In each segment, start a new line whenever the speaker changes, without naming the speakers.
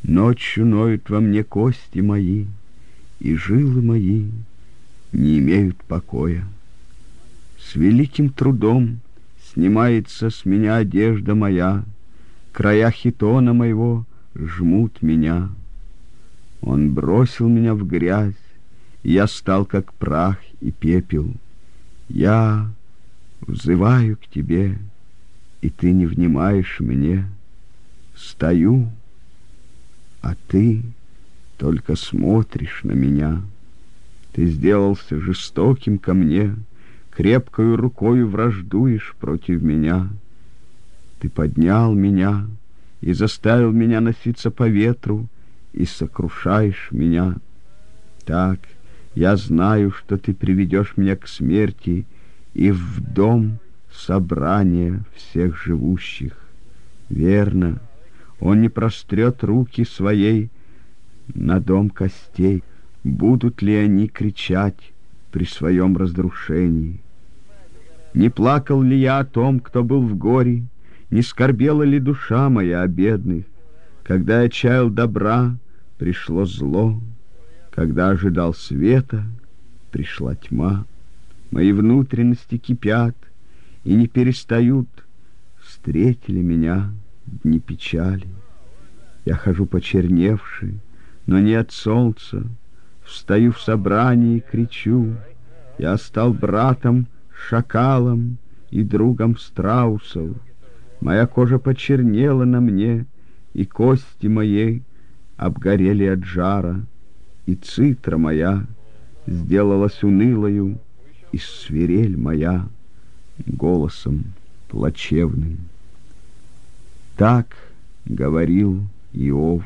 Ночью ноют во мне кости мои, и жилы мои не имеют покоя. С великим трудом снимается с меня одежда моя, края хитона моего жмут меня. Он бросил меня в грязь, и я стал как прах и пепел. Я взываю к тебе, и ты не внимаешь мне. Стою, а ты только смотришь на меня. Ты сделался жестоким ко мне, крепкою рукою враждуешь против меня. Ты поднял меня и заставил меня носиться по ветру, и сокрушаешь меня. Так, я знаю, что ты приведешь меня к смерти и в дом собрания всех живущих. Верно, он не прострет руки своей на дом костей. Будут ли они кричать при своем разрушении? Не плакал ли я о том, кто был в горе? Не скорбела ли душа моя о бедных? Когда я чаял добра, пришло зло. Когда ожидал света, пришла тьма. Мои внутренности кипят и не перестают. Встретили меня дни печали. Я хожу почерневший, но не от солнца. Встаю в собрании и кричу. Я стал братом шакалом и другом страусов. Моя кожа почернела на мне, и кости моей обгорели от жара, и цитра моя сделалась унылою, и свирель моя голосом плачевным. Так говорил Иов.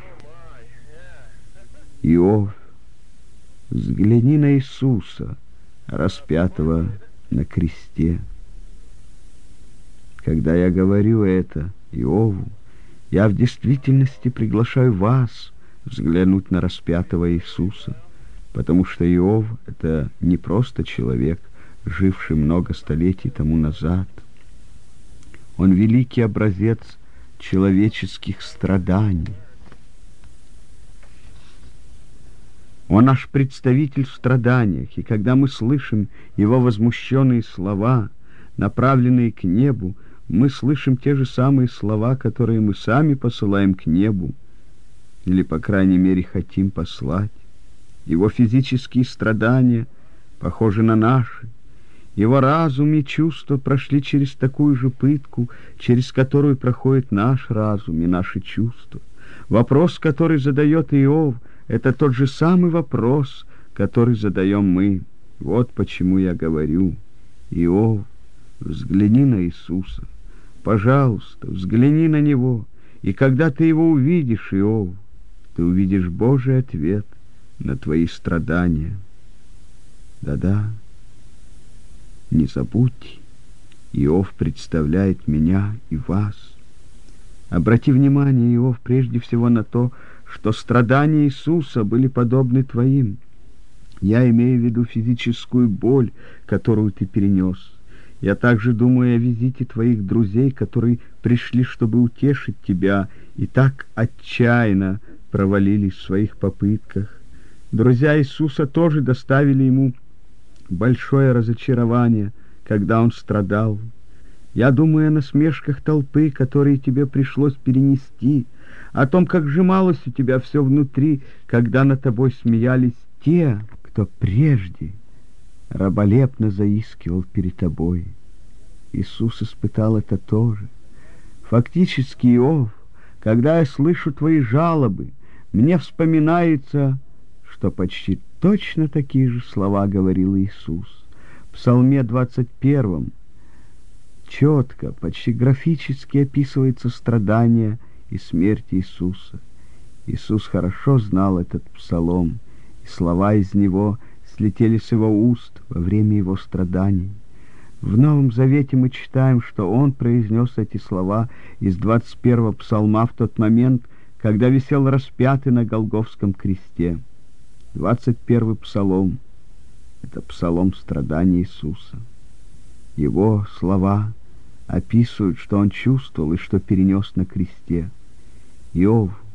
Иов, взгляни на Иисуса, распятого на кресте. Когда я говорю это Иову, я в действительности приглашаю вас взглянуть на распятого Иисуса, потому что Иов — это не просто человек, живший много столетий тому назад. Он великий образец человеческих страданий. Он наш представитель в страданиях, и когда мы слышим его возмущенные слова, направленные к небу, мы слышим те же самые слова, которые мы сами посылаем к небу, или, по крайней мере, хотим послать. Его физические страдания похожи на наши. Его разум и чувства прошли через такую же пытку, через которую проходит наш разум и наши чувства. Вопрос, который задает Иов, это тот же самый вопрос, который задаем мы. Вот почему я говорю: Иов, взгляни на Иисуса. Пожалуйста, взгляни на Него, и когда ты Его увидишь, Иов, ты увидишь Божий ответ на твои страдания. Да-да, не забудьте, Иов представляет меня и вас. Обрати внимание, Иов, прежде всего на то, что страдания Иисуса были подобны твоим. Я имею в виду физическую боль, которую ты перенес. Я также думаю о визите твоих друзей, которые пришли, чтобы утешить тебя, и так отчаянно провалились в своих попытках. Друзья Иисуса тоже доставили ему большое разочарование, когда он страдал. Я думаю о насмешках толпы, которые тебе пришлось перенести, о том, как сжималось у тебя все внутри, когда над тобой смеялись те, кто прежде раболепно заискивал перед тобой. Иисус испытал это тоже. Фактически, Иов, когда я слышу твои жалобы, мне вспоминается, что почти точно такие же слова говорил Иисус. В Псалме 21 четко, почти графически описывается страдание и смерть Иисуса. Иисус хорошо знал этот псалом, и слова из него слетели с его уст во время его страданий. В Новом Завете мы читаем, что он произнес эти слова из 21-го псалма в тот момент, когда висел распятый на Голгофском кресте. 21-й псалом — это псалом страданий Иисуса. Его слова описывают, что он чувствовал и что перенес на кресте. Иов,